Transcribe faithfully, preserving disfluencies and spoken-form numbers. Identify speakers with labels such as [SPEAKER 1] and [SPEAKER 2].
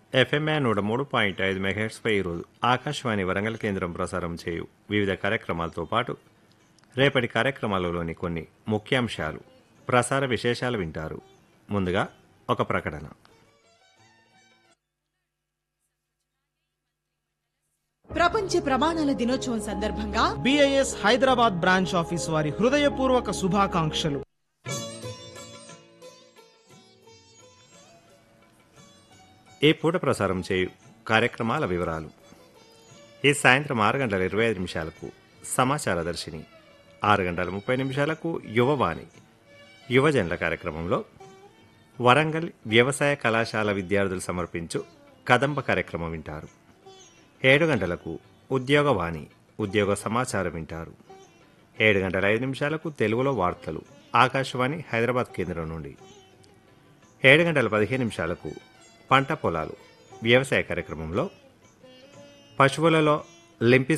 [SPEAKER 1] FMA నూట మూడు point ఐదు మెగాహెట్స్పై ఈరోజు ఆకాశవాణి వరంగల్ కేంద్రం ప్రసారం చేయు వివిధ కార్యక్రమాలతో పాటు రేపటి కార్యక్రమాలలోని కొన్ని ముఖ్యాంశాలు ప్రసార విశేషాలు వింటారు. ముందుగా ఒక ప్రకటన.
[SPEAKER 2] ప్రపంచ ప్రమాణాల దినోత్సవం సందర్భంగా
[SPEAKER 3] బిఐఎస్ హైదరాబాద్ బ్రాంచ్ ఆఫీస్ వారి హృదయపూర్వక శుభాకాంక్షలు.
[SPEAKER 1] ఈ పూట ప్రసారం చేయు కార్యక్రమాల వివరాలు. ఈ సాయంత్రం ఆరు గంటల ఇరవై ఐదు నిమిషాలకు సమాచార దర్శిని, ఆరు గంటల ముప్పై నిమిషాలకు యువవాణి యువజనుల కార్యక్రమంలో వరంగల్ వ్యవసాయ కళాశాల విద్యార్థులు సమర్పించు కదంబ కార్యక్రమం వింటారు. ఏడు గంటలకు ఉద్యోగవాణి ఉద్యోగ సమాచారం వింటారు. ఏడు గంటల ఐదు నిమిషాలకు తెలుగులో వార్తలు ఆకాశవాణి హైదరాబాద్ కేంద్రం నుండి. ఏడు గంటల పదిహేను నిమిషాలకు పంట పొలాలు వ్యవసాయ కార్యక్రమంలో పశువులలో లింపి